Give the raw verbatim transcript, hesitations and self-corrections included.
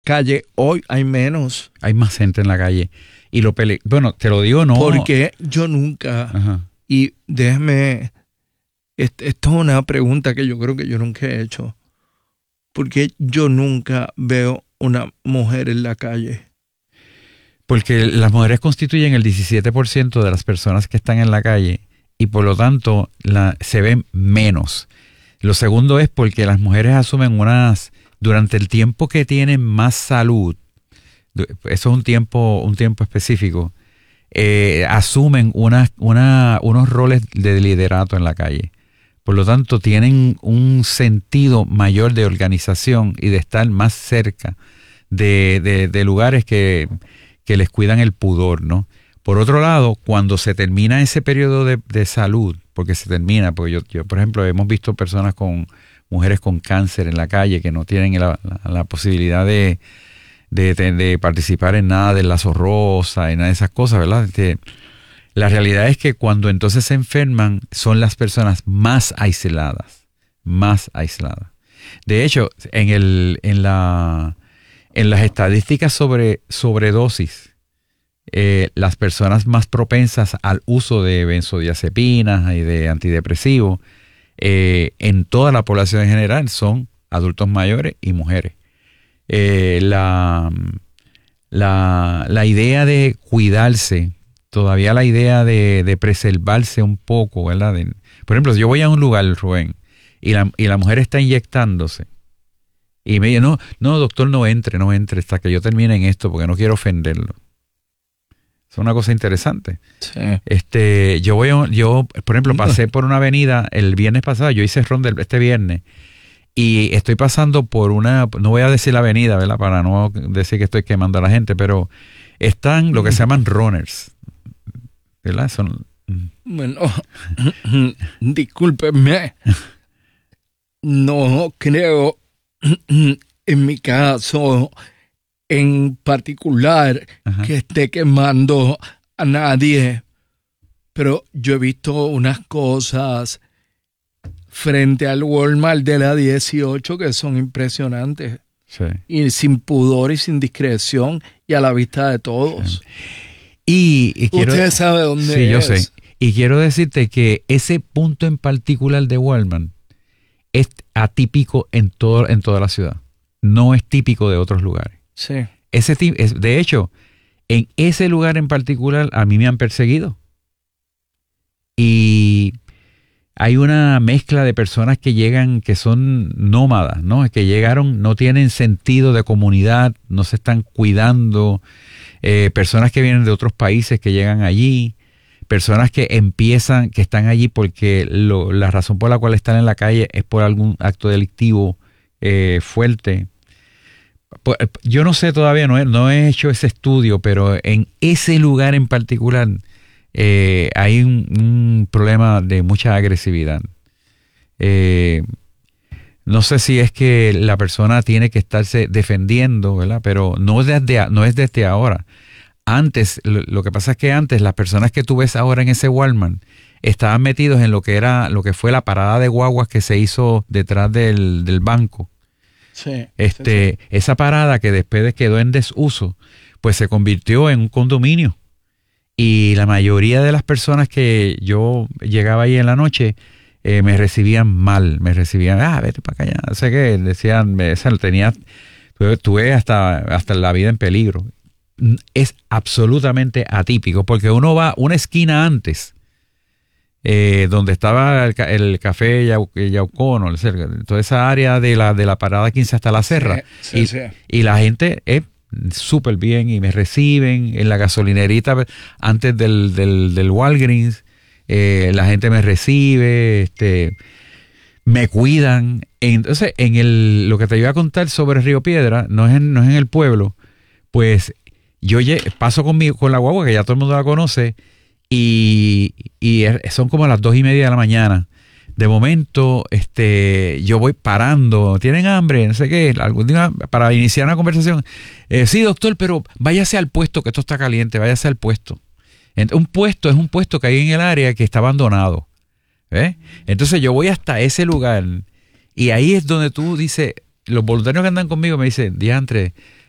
calle, hoy hay menos. Hay más gente en la calle. Y lo pele... Bueno, te lo digo no. Porque yo nunca, Ajá. y déjeme, esto es una pregunta que yo creo que yo nunca he hecho. Porque yo nunca veo una mujer en la calle. Porque las mujeres constituyen el diecisiete por ciento de las personas que están en la calle y por lo tanto la, se ven menos. Lo segundo es porque las mujeres asumen unas, durante el tiempo que tienen más salud, eso es un tiempo, un tiempo específico, eh, asumen una, una, unos roles de liderato en la calle. Por lo tanto, tienen un sentido mayor de organización y de estar más cerca de, de, de lugares que, que les cuidan el pudor, ¿no? Por otro lado, cuando se termina ese periodo de, de salud, porque se termina, porque yo, yo, por ejemplo, hemos visto personas con mujeres con cáncer en la calle que no tienen la, la, la posibilidad de, de, de, de participar en nada del lazo rosa y nada de esas cosas, ¿verdad? Este, la realidad es que cuando entonces se enferman son las personas más aisladas, más aisladas. De hecho, en, el, en, la, en las estadísticas sobre sobredosis, eh, las personas más propensas al uso de benzodiazepinas y de antidepresivos eh, en toda la población en general son adultos mayores y mujeres. Eh, la, la, la idea de cuidarse, todavía la idea de, de preservarse un poco, ¿verdad? De, por ejemplo, si yo voy a un lugar, Rubén, y la, y la mujer está inyectándose, y me dice, no, no, doctor, no entre, no entre hasta que yo termine en esto, porque no quiero ofenderlo. Es una cosa interesante. Sí. Este, yo voy a, yo, por ejemplo, pasé por una avenida el viernes pasado, yo hice ronda este viernes, y estoy pasando por una, no voy a decir la avenida, ¿verdad? Para no decir que estoy quemando a la gente, pero están lo que se llaman runners, ¿verdad? Son... Bueno, discúlpenme, no creo en mi caso en particular Ajá. que esté quemando a nadie, pero yo he visto unas cosas frente al Walmart de la dieciocho que son impresionantes. Sí. Y sin pudor y sin discreción y a la vista de todos. Sí. Y, y quiero, usted sabe dónde sí, es. Yo sé. Y quiero decirte que ese punto en particular de Walmart es atípico en, todo, en toda la ciudad. No es típico de otros lugares. Sí. Ese, de hecho, en ese lugar en particular a mí me han perseguido. Y hay una mezcla de personas que llegan, que son nómadas, ¿no? Que llegaron, no tienen sentido de comunidad, no se están cuidando. Eh, personas que vienen de otros países que llegan allí. Personas que empiezan, que están allí porque lo, la razón por la cual están en la calle es por algún acto delictivo eh, fuerte. Pues, yo no sé todavía, no he, no he hecho ese estudio, pero en ese lugar en particular eh, hay un, un problema de mucha agresividad. Eh, no sé si es que la persona tiene que estarse defendiendo, ¿verdad? Pero no desde, no es desde ahora. Antes, lo, lo que pasa es que antes las personas que tú ves ahora en ese Walmart estaban metidos en lo que era, lo que fue la parada de guaguas que se hizo detrás del, del banco. Sí, este, sí, sí. Esa parada que después quedó en desuso, pues se convirtió en un condominio. Y la mayoría de las personas que yo llegaba ahí en la noche eh, me recibían mal, me recibían, ah, vete para acá, no sé qué, decían, me, tenía, tuve hasta, hasta la vida en peligro. Es absolutamente atípico, porque uno va una esquina antes, eh, donde estaba el, el café Yau, Yaucono, toda esa área de la, de la parada quince hasta la Serra, sí, y, sí. y la gente es súper bien y me reciben en la gasolinerita antes del, del, del Walgreens, eh, la gente me recibe, este, me cuidan. Entonces, en el, lo que te iba a contar sobre Río Piedra, no es en, no es en el pueblo, pues yo paso con, mi, con la guagua, que ya todo el mundo la conoce, y, y son como las dos y media de la mañana. De momento, este, yo voy parando. ¿Tienen hambre? No sé qué. Algún día, para iniciar una conversación. Eh, sí, doctor, pero váyase al puesto, que esto está caliente. Váyase al puesto. Un puesto es un puesto que hay en el área que está abandonado. ¿Eh? Entonces yo voy hasta ese lugar. Y ahí es donde tú dices, los voluntarios que andan conmigo me dicen, diantre,